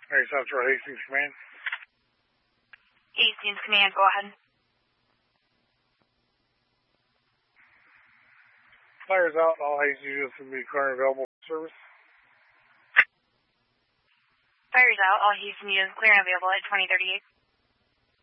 Mary Central Hastings Command. Hastings Command, go ahead. Fires out, all Hastings units will be current available for service. Fires out, all Hastings units clear and available at 2038.